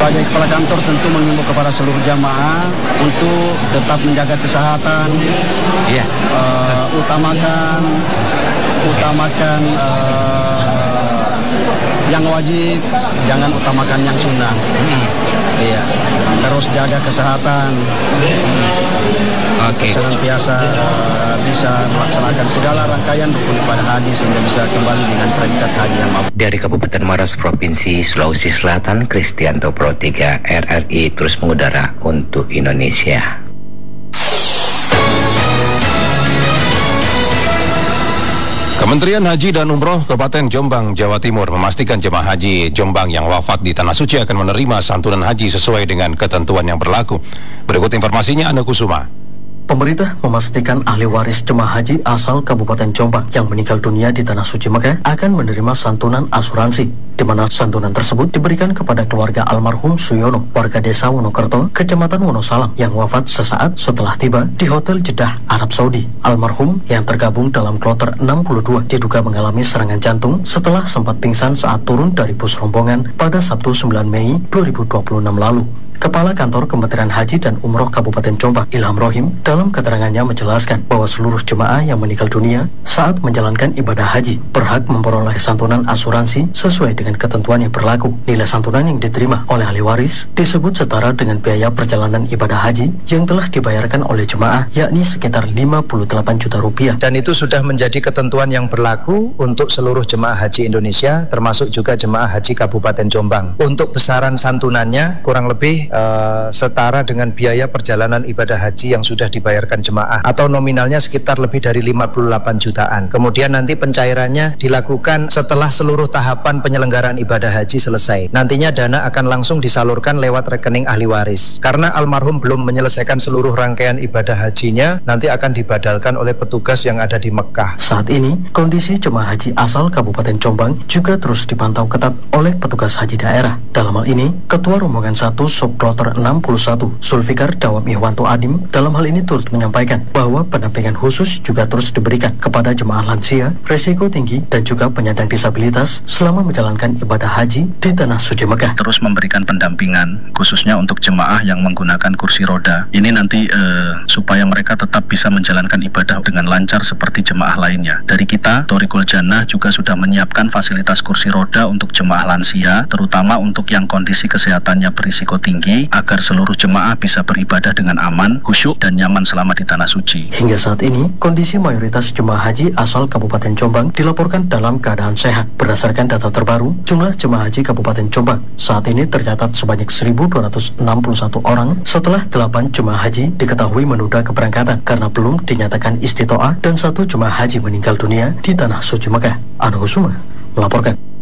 Sebagai kepala kantor tentu mengimbau kepada seluruh jamaah untuk tetap menjaga kesehatan, utamakan yang wajib, jangan utamakan yang sunnah. Iya, terus jaga kesehatan. Senantiasa bisa melaksanakan segala rangkaian rukun ibadah haji sehingga bisa kembali dengan predikat haji yang mabrur. Dari Kabupaten Maros, Provinsi Sulawesi Selatan, Kristianto Pro 3 RRI terus mengudara untuk Indonesia. Kementerian Haji dan Umroh Kabupaten Jombang, Jawa Timur memastikan jemaah haji Jombang yang wafat di Tanah Suci akan menerima santunan haji sesuai dengan ketentuan yang berlaku. Berikut informasinya, Anda Kusuma. Pemerintah memastikan ahli waris jemaah haji asal Kabupaten Jombang yang meninggal dunia di Tanah Suci Mekah akan menerima santunan asuransi, di mana santunan tersebut diberikan kepada keluarga almarhum Suyono, warga desa Wonokerto, Kecamatan Wonosalam, yang wafat sesaat setelah tiba di Hotel Jeddah, Arab Saudi. Almarhum yang tergabung dalam kloter 62 diduga mengalami serangan jantung setelah sempat pingsan saat turun dari bus rombongan pada Sabtu 9 Mei 2026 lalu. Kepala Kantor Kementerian Haji dan Umroh Kabupaten Jombang, Ilham Rohim, dalam keterangannya menjelaskan bahwa seluruh jemaah yang meninggal dunia saat menjalankan ibadah haji berhak memperoleh santunan asuransi sesuai dengan ketentuan yang berlaku. Nilai santunan yang diterima oleh ahli waris disebut setara dengan biaya perjalanan ibadah haji yang telah dibayarkan oleh jemaah, yakni sekitar 58 juta rupiah. Dan itu sudah menjadi ketentuan yang berlaku untuk seluruh jemaah haji Indonesia, termasuk juga jemaah haji Kabupaten Jombang. Untuk besaran santunannya kurang lebih setara dengan biaya perjalanan ibadah haji yang sudah dibayarkan jemaah, atau nominalnya sekitar lebih dari 58 jutaan. Kemudian nanti pencairannya dilakukan setelah seluruh tahapan penyelenggaraan ibadah haji selesai. Nantinya dana akan langsung disalurkan lewat rekening ahli waris. Karena almarhum belum menyelesaikan seluruh rangkaian ibadah hajinya, nanti akan dibadalkan oleh petugas yang ada di Mekah. Saat ini, kondisi jemaah haji asal Kabupaten Jombang juga terus dipantau ketat oleh petugas haji daerah. Dalam hal ini, Ketua Rombongan 1 Kloter 61, Zulfikar Dawam Ihwanto Adim, dalam hal ini turut menyampaikan bahwa pendampingan khusus juga terus diberikan kepada jemaah lansia, risiko tinggi, dan juga penyandang disabilitas selama menjalankan ibadah haji di Tanah Suci Mekah. Terus memberikan pendampingan khususnya untuk jemaah yang menggunakan kursi roda. Ini nanti supaya mereka tetap bisa menjalankan ibadah dengan lancar seperti jemaah lainnya. Dari kita, Thoriqul Jannah juga sudah menyiapkan fasilitas kursi roda untuk jemaah lansia, terutama untuk yang kondisi kesehatannya berisiko tinggi, agar seluruh jemaah bisa beribadah dengan aman, khusyuk, dan nyaman selama di Tanah Suci. Hingga saat ini, kondisi mayoritas jemaah haji asal Kabupaten Jombang dilaporkan dalam keadaan sehat. Berdasarkan data terbaru, jumlah jemaah haji Kabupaten Jombang saat ini tercatat sebanyak 1.261 orang setelah 8 jemaah haji diketahui menunda keberangkatan karena belum dinyatakan istitoah dan 1 jemaah haji meninggal dunia di Tanah Suci Mekah. Anu Husuma melaporkan.